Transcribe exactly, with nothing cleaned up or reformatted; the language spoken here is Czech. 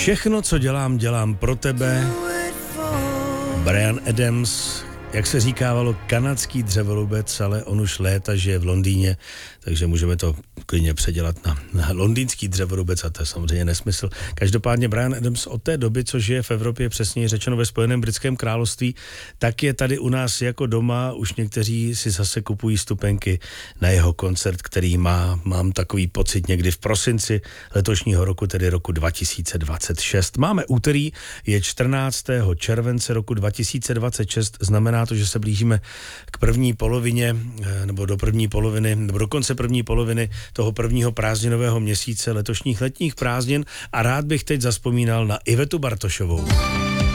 Všechno, co dělám, dělám pro tebe. Bryan Adams, jak se říkávalo, kanadský dřevorubec, ale on už léta žije v Londýně, takže můžeme to klidně předělat na, na londýnský dřevorubec a to je samozřejmě nesmysl. Každopádně Bryan Adams od té doby, co žije v Evropě, přesněji řečeno ve Spojeném britském království, tak je tady u nás jako doma, už někteří si zase kupují stupenky na jeho koncert, který má, mám takový pocit někdy v prosinci letošního roku, tedy roku dva tisíce dvacet šest. Máme úterý, je čtrnáctého července roku dva tisíce dvacet šest, znamená to, že se blížíme k první polovině, nebo do první poloviny, nebo do konce první poloviny toho prvního prázdninového měsíce letošních letních prázdnin a rád bych teď zazpomínal na Ivetu Bartošovou.